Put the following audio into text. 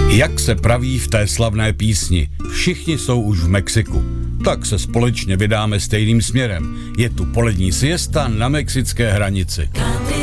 Jak se praví v té slavné písni, všichni jsou už v Mexiku. Tak se společně vydáme stejným směrem. Je tu polední siesta na mexické hranici.